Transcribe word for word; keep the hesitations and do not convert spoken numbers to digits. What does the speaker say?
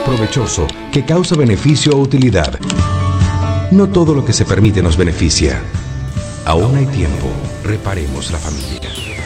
provechoso, que causa beneficio o utilidad. No todo lo que se permite nos beneficia. Aún hay tiempo. Reparemos la familia.